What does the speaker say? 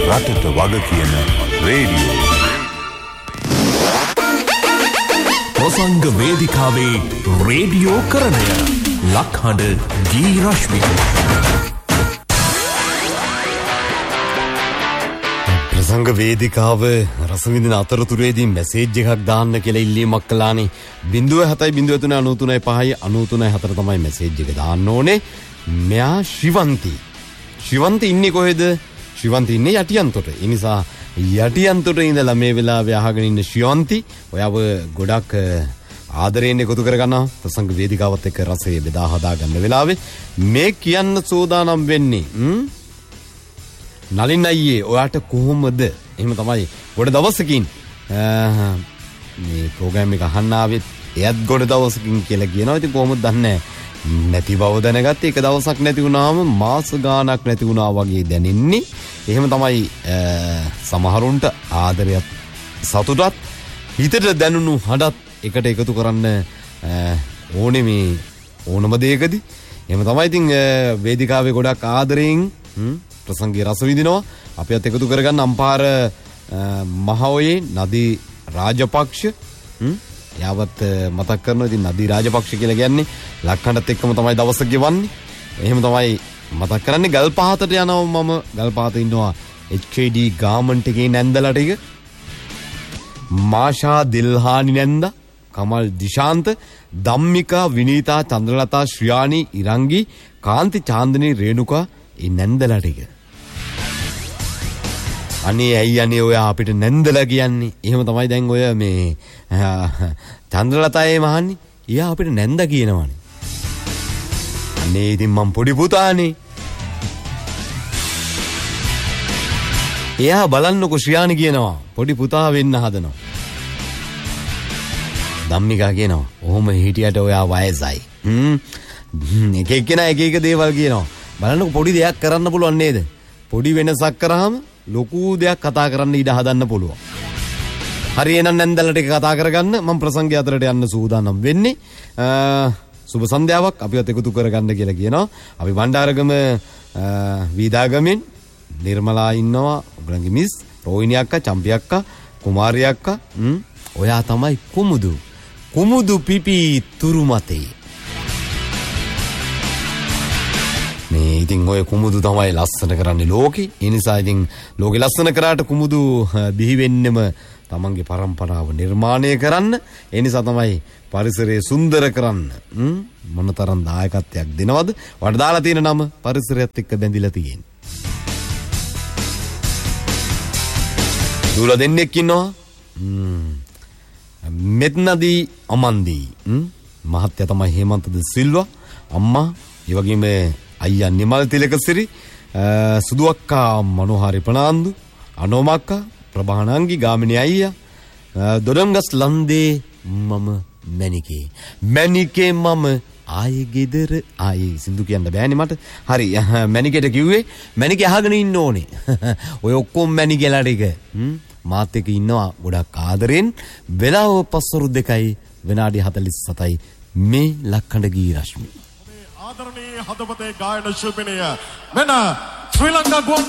රටට වග කියන රේඩියෝ. ප්‍රසංග වේදිකාවේ රේඩියෝ කරණය ලක්හඬ ගී රශ්මි. ප්‍රසංග වේදිකාව රසවිඳින අතරතුරේදී මැසේජ් එකක් දාන්න කියලා ඉල්ලීමක් කළානේ. 0703935994 තමයි මැසේජ් එක දාන්න ඕනේ. මෙයා ශිවන්ති ඉන්නේ කොහෙද? ශිවන්ති ඉන්නේ යටියන්තොට. ඒ නිසා යටියන්තොට ඉඳලා මේ වෙලාවේ අහගෙන ඉන්න ශිවන්ති ඔයාව ගොඩක් ආදරයෙන් එකතු කරගන්නවා. ප්‍රසංග වේදිකාවත් එක්ක රසය බෙදා හදා ගන්න වෙලාවේ මේ කියන්න සෝදානම් වෙන්නේ නලින් අයියේ ඔයාට කොහොමද? එහෙම තමයි ගොඩ දවසකින් මේ ප්‍රෝග්‍රෑම් එක අහන්න ආවෙත් එයත් ගොඩ දවසකින් කියලා කියනවා. ඉතින් කොහොමද දන්නේ නැති බව දැනගත්තේ. එක දවසක් නැති වුණාම මාස ගාණක් නැති වුණා වගේ දැනෙන්නේ. එහෙම තමයි සමහරුන්ට ආදරයත් සතුටත් හිතට දැනුණු හඩත් එකට එකතු කරන්න ඕනේ මේ ඕනම දෙයකදී. එහෙම තමයි ඉතින් වේදිකාවේ ගොඩක් ආදරයෙන් ප්‍රසංගයේ රස විඳිනවා. අපිත් එකතු කරගන්න අම්පාර මහෝයේ නදී රාජපක්ෂ යාවත් මතක් කරනවා. ඉතින් නදී රාජපක්ෂ කියලා කියන්නේ ලක්හඬත් එක්කම තමයි දවස ගෙවන්නේ. එහෙම තමයි මතක් කරන්නේ. ගල්පහතට යනවා මම. ගල්පහත ඉන්නවා HKD ගාමන්ට් එකේ නැන්දලා ටික. මාෂා දිල්හානි නැන්ද, කමල් දිශාන්ත, ධම්මිකා, විනීතා, චන්ද්‍රලතා, ශ්‍රියානි, ඉරංගි, කාන්ති, චාන්දනී, රේණුකා ඒ නැන්දලා ටික. අනේ ඇයි අනේ ඔය අපිට නැන්දලා කියන්නේ? එහෙම තමයි දැන් ඔය මේ චන්ද්‍රලතායේ මහන්නේ. එයා අපිට නැන්ද කියනවනේ. අනේ ඉතින් මම පොඩි පුතානේ. එයා බලන්නකො ශ්‍රියානි කියනවා පොඩි පුතා වෙන්න හදනවා. ධම්මිකා කියනවා ඔහොම හිටියට ඔයා වයසයි. එක එක්කෙනා එක එක දේවල් කියනවා. බලන්නකො පොඩි දෙයක් කරන්න පුළුවන් නේද? පොඩි වෙනසක් කරාම ලොකු දෙයක් කතා කරන්න ඉඩ හදන්න පුළුවන්. හරි එහෙනම් නැන්දලා ටික කතා කරගන්න මම ප්‍රසංගය අතරට යන්න සූදානම් වෙන්නේ. සුබ සන්ධ්‍යාවක් අපිවත් එකතු කරගන්න කියලා කියනවා. අපි බණ්ඩාරගම වීදාගමෙන් නිර්මලා ඉන්නවා. ඔයගලගේ මිස් රෝහිණි අක්කා, චම්පි අක්කා, කුමාරි අක්කා. ඔයා තමයි කුමුදු පිපි තුරුමතේ. මේ ඉතින් ඔය කුමුදු තමයි ලස්සන කරන්නේ ලෝකේ. ඒ නිසා ඉතින් ලෝකේ ලස්සන කරාට කුමුදු බිහි වෙන්නෙම තමන්ගේ පරම්පරාව නිර්මාණය කරන්න. ඒ නිසා තමයි පරිසරය සුන්දර කරන්න මොනතරම් දායකත්වයක් දෙනවද? වට දාලා තියෙන නම පරිසරයත් එක්ක බැඳිලා තියෙන්නේ. දුලා දෙන්නෙක් ඉන්නවා. මෙත්නදී අමන්දී මහත්තයා තමයි හේමන්ත ද සිල්වා. අම්මා ඒ වගේම අයියා නිමල් තිලකසිරි, සුදු අක්කා මනෝහරි ප්‍රනාන්දු, අනෝමක්කා, ප්‍රභානංගි, ගාමිණී අයියා, දොඩම්ගස් ලන්දේ මම මැනිකේ මම ආයේ ගෙදර ආයේ සින්දු කියන්න බෑනේ මට. හරි මැනිකේට කිව්වේ මැනිකේ අහගෙන ඉන්න ඕනේ. ඔය ඔක්කොම මැනිකේලා ටික මාත් එක්ක ඉන්නවා ගොඩක් ආදරෙන්. වෙලාව පස්වරු 2යි විනාඩි 47යි මේ ලක්හඬ ගී රශ්මි. ආදරණීය හදවතේ ගායන ශිල්පිනිය මෙන්න ශ්‍රී ලංකා